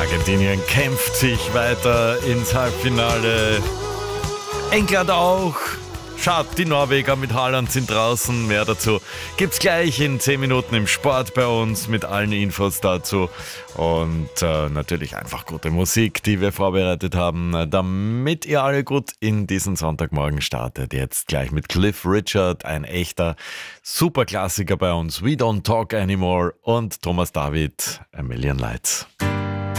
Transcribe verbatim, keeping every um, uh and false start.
Argentinien kämpft sich weiter ins Halbfinale. England auch. Schade, die Norweger mit Haaland sind draußen. Mehr dazu gibt's gleich in zehn Minuten im Sport bei uns mit allen Infos dazu. Und äh, natürlich einfach gute Musik, die wir vorbereitet haben, damit ihr alle gut in diesen Sonntagmorgen startet. Jetzt gleich mit Cliff Richard, ein echter Superklassiker bei uns. We Don't Talk Anymore und Thomas David, A Million Lights.